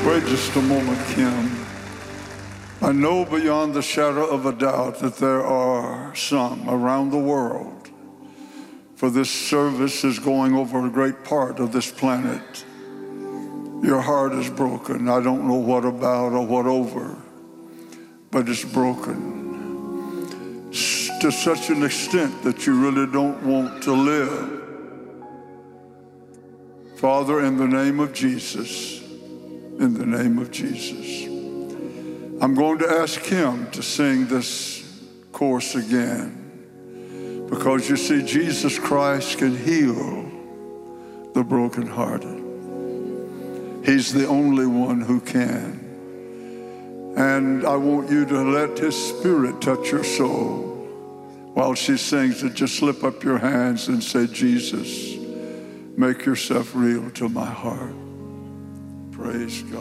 Wait just a moment, Kim. I know beyond the shadow of a doubt that there are some around the world, for this service is going over a great part of this planet. Your heart is broken. I don't know what about or what over, but it's broken to such an extent that you really don't want to live. Father, in the name of Jesus, in the name of Jesus, I'm going to ask him to sing this chorus again, because you see, Jesus Christ can heal the brokenhearted. He's the only one who can. And I want you to let his spirit touch your soul. While she sings it, just slip up your hands and say, Jesus, make yourself real to my heart. Praise God.